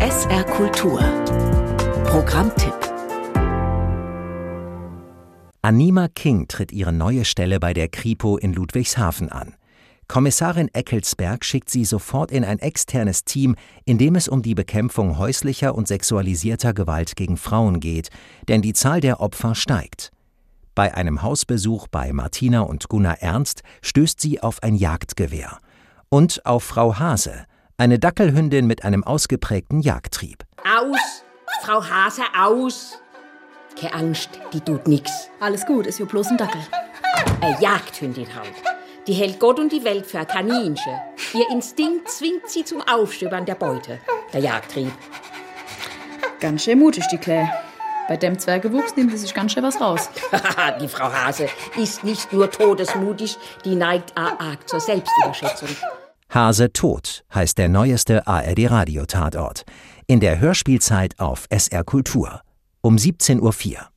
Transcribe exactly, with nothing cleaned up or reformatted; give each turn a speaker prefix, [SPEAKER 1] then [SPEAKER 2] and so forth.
[SPEAKER 1] S R Kultur Programmtipp.
[SPEAKER 2] Anima King tritt ihre neue Stelle bei der Kripo in Ludwigshafen an. Kommissarin Eckelsberg schickt sie sofort in ein externes Team, in dem es um die Bekämpfung häuslicher und sexualisierter Gewalt gegen Frauen geht, denn die Zahl der Opfer steigt. Bei einem Hausbesuch bei Martina und Gunnar Ernst stößt sie auf ein Jagdgewehr. Und auf Frau Hase, eine Dackelhündin mit einem ausgeprägten Jagdtrieb.
[SPEAKER 3] Aus! Frau Hase, aus! Keine Angst, die tut nix.
[SPEAKER 4] Alles gut, ist ja bloß ein Dackel.
[SPEAKER 3] Eine Jagdhündin halt. Die hält Gott und die Welt für ein Kaninchen. Ihr Instinkt zwingt sie zum Aufstöbern der Beute. Der Jagdtrieb.
[SPEAKER 4] Ganz schön mutig, die Claire. Bei dem Zwergewuchs nimmt sie sich ganz schön was raus.
[SPEAKER 3] Die Frau Hase ist nicht nur todesmutig, die neigt auch arg zur Selbstüberschätzung.
[SPEAKER 2] Hase tot heißt der neueste A R D-Radio-Tatort. In der Hörspielzeit auf S R Kultur. Um siebzehn Uhr vier.